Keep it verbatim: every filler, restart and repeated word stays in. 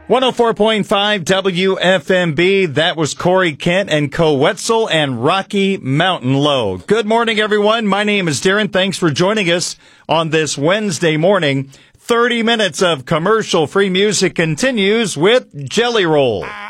one oh four point five W F M B. That was Corey Kent and Co Wetzel and Rocky Mountain Low. Good morning, everyone. My name is Darren. Thanks for joining us on this Wednesday morning. thirty minutes of commercial-free music continues with Jelly Roll.